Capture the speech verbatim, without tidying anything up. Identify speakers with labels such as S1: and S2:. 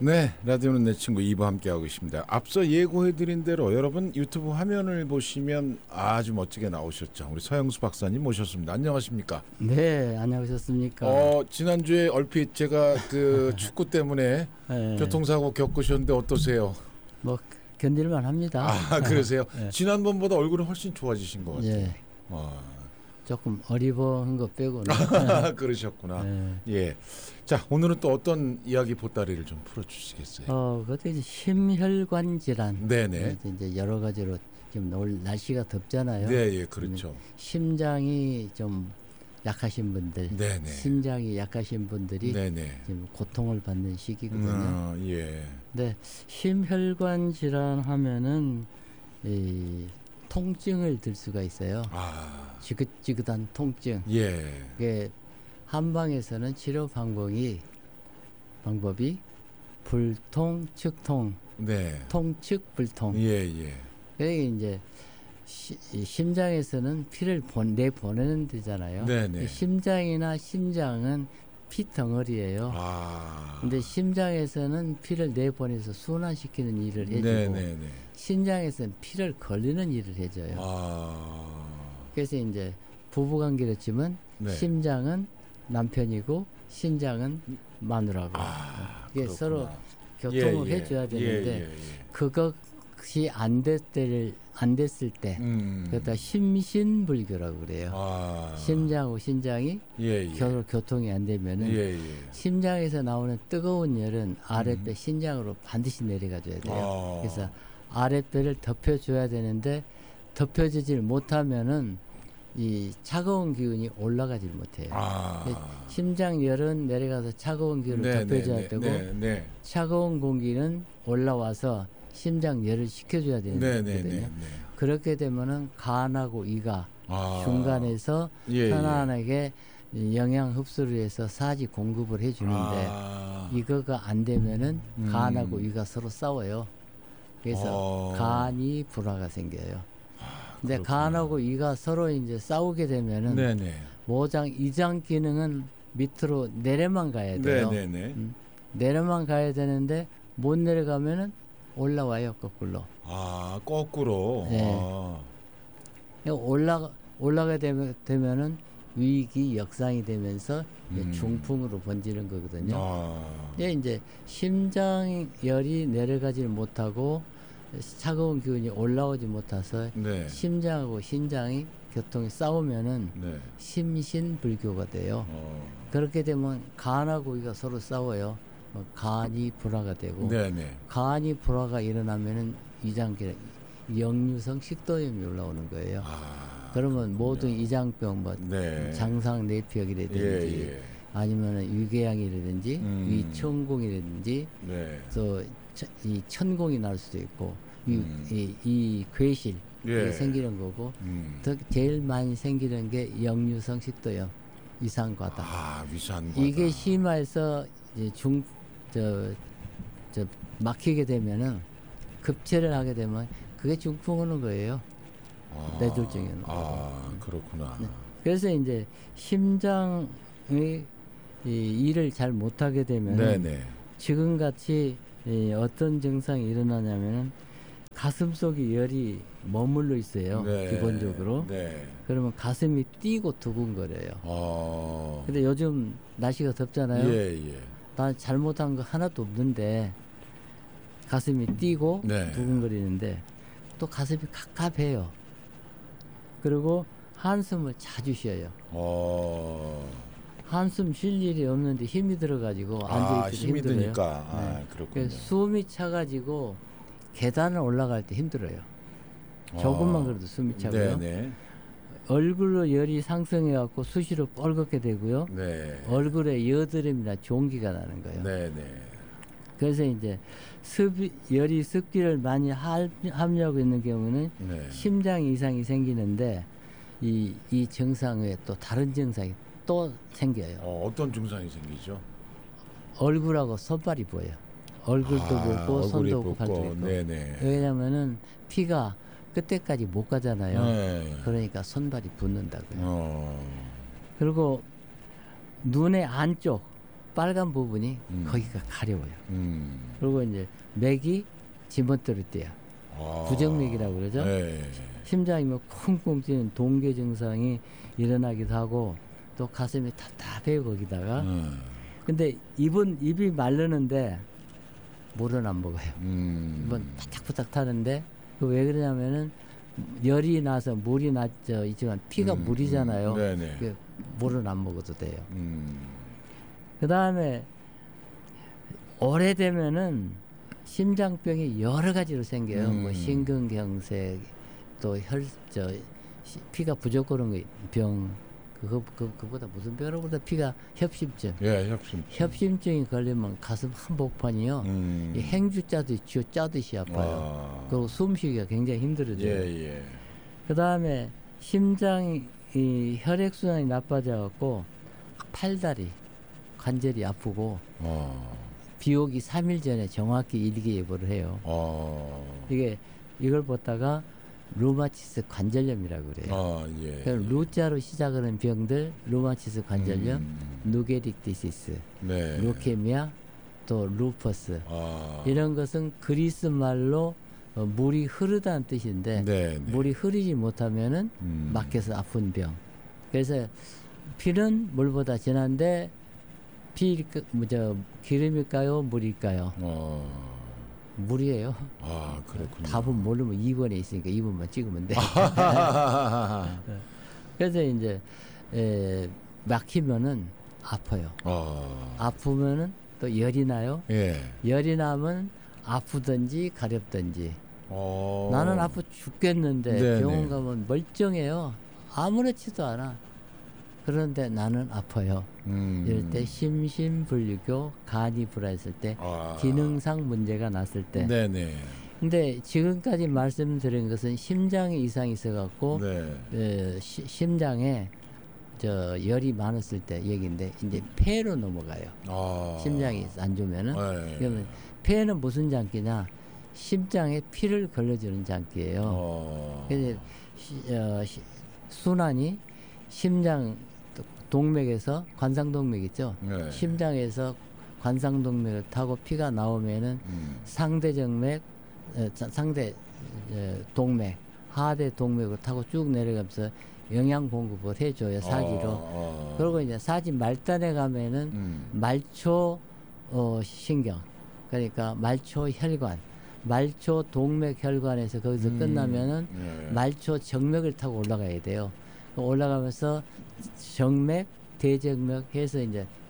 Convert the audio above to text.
S1: 네, 라디오는 내 친구 이 부 함께하고 있습니다. 앞서 예고해드린 대로 여러분 유튜브 화면을 보시면 아주 멋지게 나오셨죠. 우리 서영수 박사님 모셨습니다. 안녕하십니까?
S2: 네, 안녕하셨습니까?
S1: 어, 지난주에 얼핏 제가 그 축구 때문에 네. 교통사고 겪으셨는데 어떠세요?
S2: 뭐 견딜만 합니다.
S1: 아, 그러세요?
S2: 네.
S1: 지난번보다 얼굴은 훨씬 좋아지신 것 같아요. 네. 와.
S2: 조금 어리버한 거 빼고는.
S1: 그러셨구나.
S2: 네.
S1: 예. 자, 오늘은 또 어떤 이야기 보따리를 좀 풀어주시겠어요?
S2: 어, 그것도 이제 심혈관 질환.
S1: 네네.
S2: 이제 여러 가지로 지금 오늘 날씨가 덥잖아요.
S1: 네, 예, 그렇죠.
S2: 심장이 좀 약하신 분들,
S1: 네네.
S2: 심장이 약하신 분들이
S1: 네네.
S2: 지금 고통을 받는 시기거든요.
S1: 어, 예.
S2: 네, 심혈관 질환 하면은 이 통증을 들 수가 있어요.
S1: 아.
S2: 지긋지긋한 통증.
S1: 예.
S2: 그게 한방에서는 치료 방법이 방법이 불통, 측통,
S1: 네.
S2: 통측, 불통.
S1: 예, 예.
S2: 그게 이제 시, 심장에서는 피를 본, 내보내는 데잖아요.
S1: 네네.
S2: 심장이나 심장은 피 덩어리예요.
S1: 아.
S2: 근데 심장에서는 피를 내보내서 순환시키는 일을 해주고,
S1: 네네네.
S2: 심장에서는 피를 걸리는 일을 해줘요.
S1: 아.
S2: 그래서 이제 부부관계였지만 네. 심장은 남편이고 심장은 마누라고.
S1: 아,
S2: 이게
S1: 그렇구나.
S2: 서로 교통을
S1: 예, 예.
S2: 해줘야 되는데
S1: 예, 예, 예.
S2: 그것이 안 됐을 안 됐을 때,
S1: 음.
S2: 그것다 심신불교라고 그래요.
S1: 아.
S2: 심장하고 심장이
S1: 예, 예.
S2: 교, 교통이 안 되면은
S1: 예, 예.
S2: 심장에서 나오는 뜨거운 열은 아랫배 음. 심장으로 반드시 내려가줘야 돼요.
S1: 아.
S2: 그래서 아랫배를 덮여줘야 되는데 덮여지질 못하면은 이 차가운 기운이 올라가질 못해요.
S1: 아.
S2: 심장 열은 내려가서 차가운 기운을
S1: 네,
S2: 덮여줘야
S1: 네,
S2: 되고
S1: 네, 네.
S2: 차가운 공기는 올라와서 심장 열을 식혀줘야 되는
S1: 네,
S2: 거거든요.
S1: 네, 네, 네.
S2: 그렇게 되면은 간하고 이가
S1: 아.
S2: 중간에서
S1: 예,
S2: 편안하게 예. 영양 흡수를 해서 사지 공급을 해주는데
S1: 아.
S2: 이거가 안 되면은
S1: 음.
S2: 간하고 이가 서로 싸워요. 그래서
S1: 아.
S2: 간이 불화가 생겨요.
S1: 아,
S2: 근데 간하고 이가 서로 이제 싸우게 되면은
S1: 네네.
S2: 모장 이장 기능은 밑으로 내려만 가야 돼요.
S1: 네네네.
S2: 음, 내려만 가야 되는데 못 내려가면은 올라와요, 거꾸로.
S1: 아, 거꾸로.
S2: 네.
S1: 아.
S2: 올라 올라가 되면 되면은 위기 역상이 되면서
S1: 음.
S2: 중풍으로 번지는 거거든요.
S1: 아.
S2: 예, 이제 심장 열이 내려가지 못하고 차가운 기운이 올라오지 못해서
S1: 네.
S2: 심장하고 신장이 교통이 싸우면은
S1: 네.
S2: 심신불교가 돼요.
S1: 어.
S2: 그렇게 되면 간하고 이가 서로 싸워요. 어, 간이 불화가 되고
S1: 네네.
S2: 간이 불화가 일어나면은 위장계 역류성 식도염이 올라오는 거예요.
S1: 아,
S2: 그러면 모든 이장병, 뭐
S1: 네.
S2: 장상 내피역이라든지
S1: 예, 예.
S2: 아니면 위궤양이라든지
S1: 음.
S2: 위천공이라든지
S1: 네.
S2: 또 이 천공이 날 수도 있고 이,
S1: 음.
S2: 이, 이 괴실
S1: 예.
S2: 생기는 거고
S1: 음.
S2: 더 제일 많이 생기는 게 역류성 식도염, 위산과다.
S1: 아, 위산과다.
S2: 이게 심해서 이제 중, 저, 저 막히게 되면은 급체를 하게 되면 그게 중풍 오는 거예요.
S1: 아.
S2: 뇌졸중이 오는
S1: 아, 그렇구나.
S2: 네. 그래서 이제 심장이 이 일을 잘 못하게 되면
S1: 네네.
S2: 지금 같이 이 어떤 증상이 일어나냐면은 가슴 속에 열이 머물러 있어요.
S1: 네.
S2: 기본적으로.
S1: 네.
S2: 그러면 가슴이 뛰고 두근거려요.
S1: 어.
S2: 근데 요즘 날씨가 덥잖아요.
S1: 예, 예.
S2: 나 잘못한 거 하나도 없는데 가슴이 뛰고
S1: 네.
S2: 두근거리는데 또 가슴이 갑갑해요. 그리고 한숨을 자주 쉬어요.
S1: 어.
S2: 한숨 쉴 일이 없는데 힘이 들어가지고
S1: 아,
S2: 앉아있기
S1: 힘이
S2: 힘들어요.
S1: 드니까. 아,
S2: 네.
S1: 그렇군요.
S2: 숨이 차가지고 계단을 올라갈 때 힘들어요. 조금만
S1: 아.
S2: 그래도 숨이 차고요.
S1: 네네.
S2: 얼굴로 열이 상승해갖고 수시로 뻘겋게 되고요.
S1: 네.
S2: 얼굴에 여드름이나 종기가 나는 거예요.
S1: 네네.
S2: 그래서 이제 습이, 열이 습기를 많이 할, 함유하고 있는 경우는
S1: 네.
S2: 심장 이상이 생기는데 이, 이 증상 외에 또 다른 증상이 또 생겨요.
S1: 어, 어떤 증상이 생기죠?
S2: 얼굴하고 손발이 보여요. 얼굴도
S1: 아,
S2: 붓고 손도 붓고
S1: 붓고.
S2: 발도 붓고.
S1: 네네.
S2: 왜냐면은 피가 끝에까지 못 가잖아요.
S1: 네.
S2: 그러니까 손발이 붓는다고요.
S1: 어.
S2: 그리고 눈의 안쪽, 빨간 부분이
S1: 음.
S2: 거기가 가려워요.
S1: 음.
S2: 그리고 이제 맥이 지멋대로 뛰어요.
S1: 아.
S2: 부정맥이라고 그러죠.
S1: 네.
S2: 심장이 뭐 쿵쿵 뛰는 동계 증상이 일어나기도 하고 또 가슴이 답답해요 거기다가.
S1: 음.
S2: 근데 입은 입이 마르는데 물은 안 먹어요.
S1: 음.
S2: 입은 바짝바짝 타는데 그 왜 그러냐면은 열이 나서 물이 났죠. 있지만 피가
S1: 음,
S2: 물이잖아요.
S1: 음. 네네.
S2: 그 물은 안 먹어도 돼요.
S1: 음.
S2: 그 다음에 오래되면은 심장병이 여러 가지로 생겨요.
S1: 음.
S2: 뭐 심근경색, 또 혈, 저 시- 피가 부족한 병, 그거 그 그보다 무슨 병으로보다 피가 협심증.
S1: 예, 협심.
S2: 협심증이 걸리면 가슴 한복판이요.
S1: 음.
S2: 이 행주 짜듯이 쥐어 짜듯이 아파요.
S1: 아.
S2: 그리고 숨쉬기가 굉장히 힘들어져요.
S1: 예, 예.
S2: 그 다음에 심장이 이 혈액순환이 나빠져갖고 팔다리 관절이 아프고
S1: 어.
S2: 비오기 삼 일 전에 정확히 일기예보를 해요.
S1: 어.
S2: 이게 이걸 보다가 루마티스 관절염이라고 그래요.
S1: 아, 예.
S2: 그러니까 루자로 시작하는 병들 루마티스 관절염,
S1: 음.
S2: 누게릭 디시스,
S1: 네.
S2: 루케미아, 또 루퍼스
S1: 아.
S2: 이런 것은 그리스 말로 어, 물이 흐르다는 뜻인데
S1: 네, 네.
S2: 물이 흐르지 못하면은
S1: 음.
S2: 막혀서 아픈 병. 그래서 피는 물보다 진한데 피, 저 기름일까요, 물일까요?
S1: 어.
S2: 물이에요.
S1: 아, 그렇군요.
S2: 답은 모르면 이 번에 있으니까 이 번만 찍으면 돼. 그래서 이제 에, 막히면은 아파요.
S1: 어.
S2: 아프면은 또 열이 나요.
S1: 예.
S2: 열이 나면 아프든지 가렵든지.
S1: 어.
S2: 나는 아파 죽겠는데
S1: 네네.
S2: 병원 가면 멀쩡해요. 아무렇지도 않아. 그런데 나는 아파요.
S1: 음.
S2: 이럴 때 심신불교, 간이 불안했을 때,
S1: 아.
S2: 기능상 문제가 났을 때.
S1: 네네.
S2: 근데 지금까지 말씀드린 것은 심장에 이상이 있어갖고
S1: 네.
S2: 에, 시, 심장에 저 열이 많았을 때 얘기인데 이제 폐로 넘어가요.
S1: 아.
S2: 심장이 안 좋으면은.
S1: 네.
S2: 그러면 폐는 무슨 장기냐? 심장에 피를 걸러주는 장기예요.
S1: 어.
S2: 그래서 시, 어, 시, 순환이 심장 동맥에서 관상동맥 있죠.
S1: 네.
S2: 심장에서 관상동맥을 타고 피가 나오면은
S1: 음.
S2: 상대정맥, 어, 자- 상대 어, 동맥, 하대 동맥을 타고 쭉 내려가면서 영양 공급을 해줘요 사지로.
S1: 어, 어.
S2: 그리고 이제 사지 말단에 가면은
S1: 음.
S2: 말초 어, 신경, 그러니까 말초 혈관, 말초 동맥 혈관에서 거기서
S1: 음.
S2: 끝나면은
S1: 네.
S2: 말초 정맥을 타고 올라가야 돼요. 올라가면서 정맥, 대정맥 해서 이제